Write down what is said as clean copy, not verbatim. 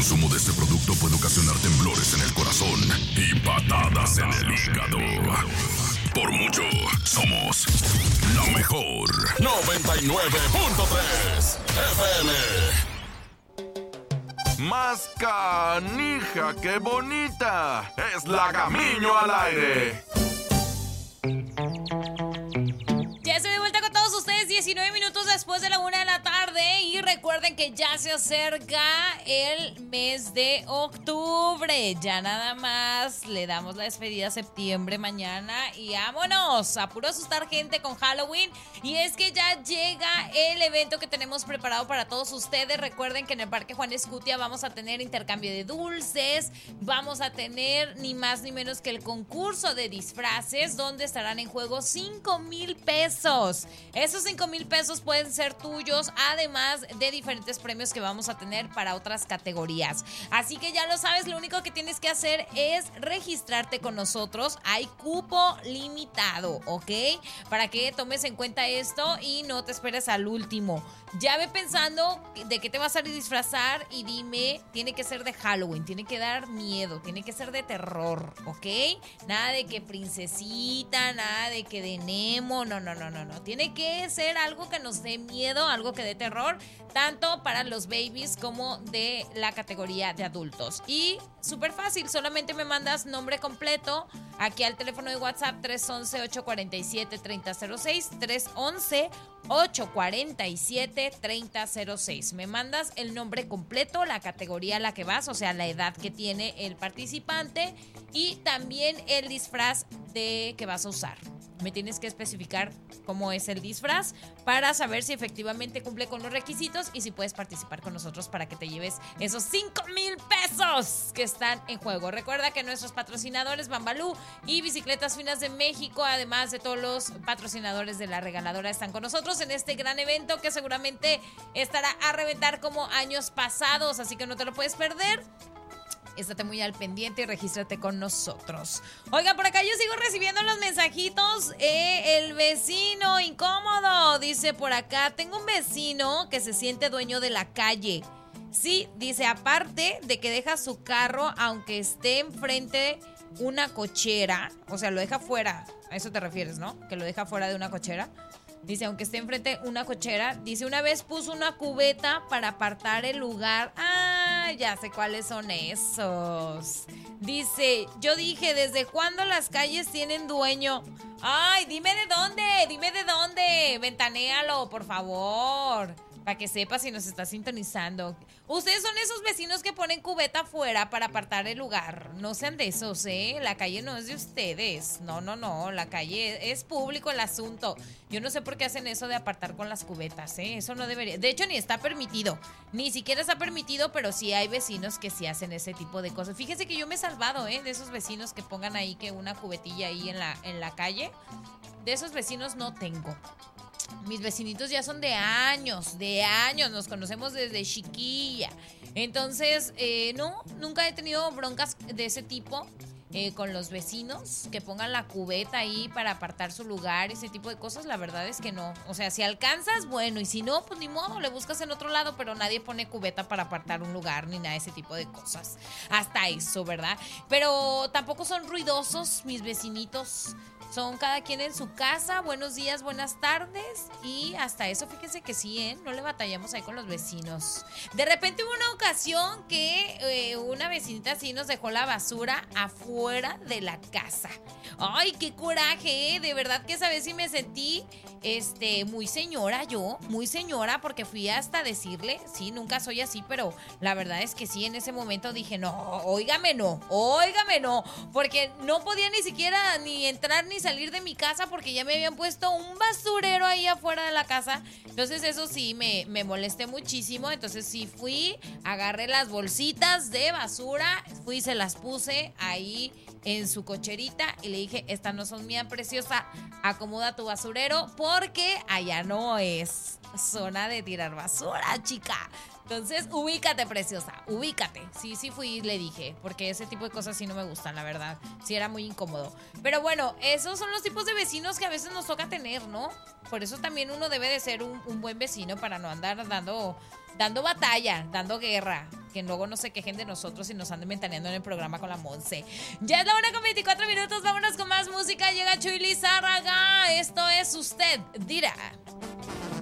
consumo de este producto puede ocasionar temblores en el corazón y patadas en el hígado. Por mucho, somos la mejor 99.3 FM. Más canija que bonita es la Gamiño al aire. Ya estoy de vuelta con todos ustedes 19 minutos después de la 1 de la tarde y recuerden que ya se acerca el mes de octubre. Ya nada más le damos la despedida a septiembre mañana y vámonos a puro asustar gente con Halloween. Y es que ya llega el evento que tenemos preparado para todos ustedes. Recuerden que en el Parque Juan Escutia vamos a tener intercambio de dulces, vamos a tener ni más ni menos que el concurso de disfraces donde estarán en juego 5,000 pesos. Esos 5,000 pesos pueden ser tuyos, además de diferentes premios que vamos a tener para otras categorías. Así que ya lo sabes, lo único que tienes que hacer es registrarte con nosotros. Hay cupo limitado, ¿ok? Para que tomes en cuenta esto y no te esperes al último. Ya ve pensando de qué te vas a disfrazar y dime, tiene que ser de Halloween, tiene que dar miedo, tiene que ser de terror, ¿ok? Nada de que princesita, nada de que de Nemo, no. Tiene que ser algo que nos dé miedo, algo que dé terror, tanto para los babies como de la categoría de adultos. Y súper fácil, solamente me mandas nombre completo aquí al teléfono de WhatsApp 311-847-3006, 311-847-3006. Me mandas el nombre completo, la categoría a la que vas, o sea, la edad que tiene el participante y también el disfraz que vas a usar. Me tienes que especificar cómo es el disfraz para saber si efectivamente cumple con los requisitos y si puedes participar con nosotros para que te lleves esos 5,000 pesos que están en juego. Recuerda que nuestros patrocinadores Bambalú y Bicicletas Finas de México, además de todos los patrocinadores de La Regaladora, están con nosotros en este gran evento que seguramente estará a reventar como años pasados, así que no te lo puedes perder. Estate muy al pendiente y regístrate con nosotros. Oiga, por acá yo sigo recibiendo los mensajitos. El vecino incómodo, dice por acá. Tengo un vecino que se siente dueño de la calle. Sí, dice, aparte de que deja su carro aunque esté enfrente una cochera. O sea, lo deja fuera. A eso te refieres, ¿no? Que lo deja fuera de una cochera. Dice, aunque esté enfrente una cochera. Dice, una vez puso una cubeta para apartar el lugar. Ah, ya sé cuáles son esos. Dice, yo dije, ¿desde cuándo las calles tienen dueño? Ay, dime de dónde. Ventanéalo, por favor. Para que sepa si nos está sintonizando. Ustedes son esos vecinos que ponen cubeta afuera para apartar el lugar. No sean de esos, ¿eh? La calle no es de ustedes. No. La calle es público el asunto. Yo no sé por qué hacen eso de apartar con las cubetas, ¿eh? Eso no debería. De hecho, ni está permitido. Ni siquiera está permitido, pero sí hay vecinos que sí hacen ese tipo de cosas. Fíjese que yo me he salvado, ¿eh? De esos vecinos que pongan ahí que una cubetilla ahí en la calle. De esos vecinos no tengo. Mis vecinitos ya son de años, nos conocemos desde chiquilla. Entonces, no, nunca he tenido broncas de ese tipo con los vecinos, que pongan la cubeta ahí para apartar su lugar, ese tipo de cosas, la verdad es que no. O sea, si alcanzas, bueno, y si no, pues ni modo, le buscas en otro lado, pero nadie pone cubeta para apartar un lugar, ni nada de ese tipo de cosas. Hasta eso, ¿verdad? Pero tampoco son ruidosos mis vecinitos. Son cada quien en su casa, buenos días, buenas tardes y hasta eso fíjense que sí, no le batallamos ahí con los vecinos. De repente hubo una ocasión que una vecinita así nos dejó la basura afuera de la casa. Ay, qué coraje, de verdad que esa vez sí me sentí muy señora porque fui hasta decirle, sí, nunca soy así, pero la verdad es que sí, en ese momento dije, no, óigame no, porque no podía ni siquiera ni entrar ni salir de mi casa porque ya me habían puesto un basurero ahí afuera de la casa. Entonces eso sí, me molesté muchísimo. Entonces sí fui, agarré las bolsitas de basura, fui y se las puse ahí en su cocherita y le dije, estas no son mías, preciosa, acomoda tu basurero porque allá no es zona de tirar basura, chica. Entonces, ubícate, preciosa, ubícate. Sí fui y le dije, porque ese tipo de cosas sí no me gustan, la verdad. Sí era muy incómodo. Pero bueno, esos son los tipos de vecinos que a veces nos toca tener, ¿no? Por eso también uno debe de ser un buen vecino para no andar dando batalla, dando guerra. que luego no se quejen de nosotros y nos anden ventaneando en el programa con la Monse. Ya es la 1:24, vámonos con más música. Llega Chuy Lizárraga. Esto es Usted Dirá.